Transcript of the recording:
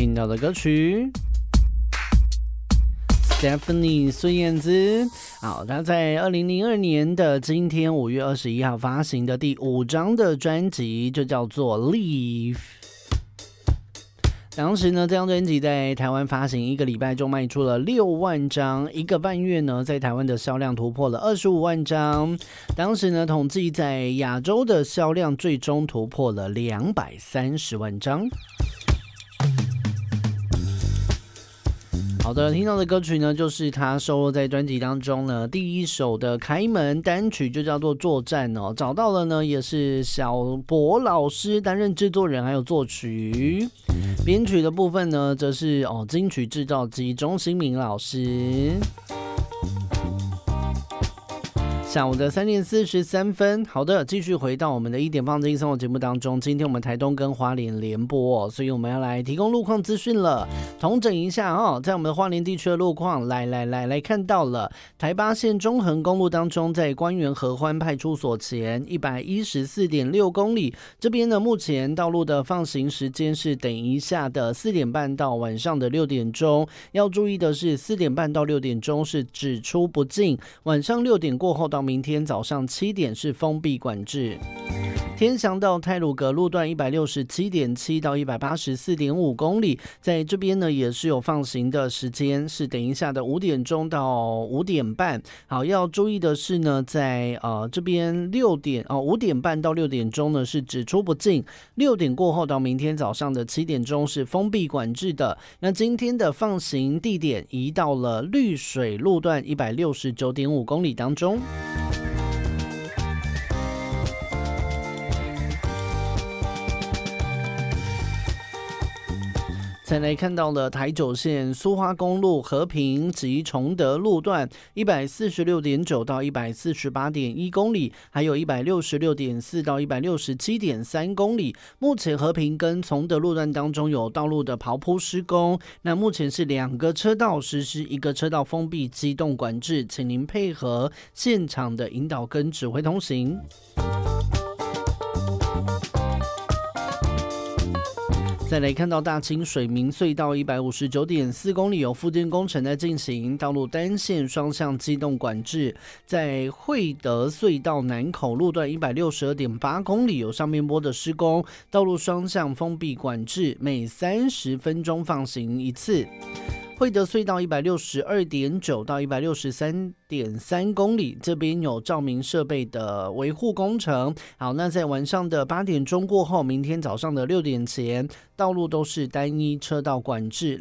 听到的歌曲 Stephanie 孙燕姿。好，她在2002年的今天5月21号发行的第5张的专辑就叫做 Leave。当时呢，这张专辑在台湾发行1个礼拜就卖出了6万张，1个半月呢，在台湾的销量突破了25万张。当时呢，统计在亚洲的销量最终突破了230万张。好的，听到的歌曲呢，就是他收录在专辑当中呢第一首的开门单曲，就叫做《作战》哦。找到了呢，也是小博老师担任制作人还有作曲，编曲的部分呢，则是金曲制造机钟兴民老师。下午的3点43分，好的，继续回到我们的1点放轻松的节目当中。今天我们台东跟花莲联播所以我们要来提供路况资讯了，统整一下在我们的花莲地区的路况，来看到了台八线中横公路当中，在官园合欢派出所前114.6公里，这边呢目前道路的放行时间是等一下的4点半到晚上的6点钟，要注意的是4点半到6点钟是只出不进，晚上6点过后到明天早上7点是封闭管制。天祥到太鲁阁路段167.7到184.5公里，在这边呢也是有放行的时间，是等一下的5点钟到5点半。好，要注意的是呢，在这边5点半到6点钟呢是只出不进，6点过后到明天早上的7点钟是封闭管制的。那今天的放行地点移到了绿水路段169.5公里当中。再来看到了台九线苏花公路和平及崇德路段146.9到148.1公里，还有166.4到167.3公里。目前和平跟崇德路段当中有道路的刨铺施工，那目前是2个车道实施1个车道封闭机动管制，请您配合现场的引导跟指挥通行。再来看到大清水明隧道159.4公里有复建工程在进行，道路单线双向机动管制。在惠德隧道南口路段162.8公里有上面坡的施工，道路双向封闭管制，每30分钟放行一次。惠德隧道162.9到163.3公里，这边有照明设备的维护工程。好，那在晚上的8点钟过后，明天早上的6点前，道路都是单一车道管制。